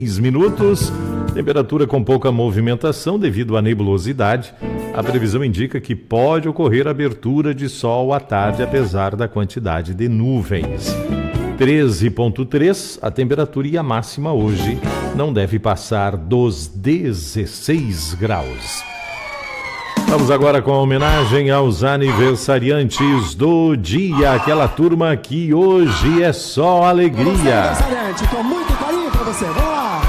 minutos, temperatura com pouca movimentação devido à nebulosidade. A previsão indica que pode ocorrer abertura de sol à tarde, apesar da quantidade de nuvens. 13,3 a temperatura e a máxima hoje não deve passar dos 16 graus. Vamos agora com a homenagem aos aniversariantes do dia, aquela turma que hoje é só alegria. Com muito carinho pra você, vamos lá!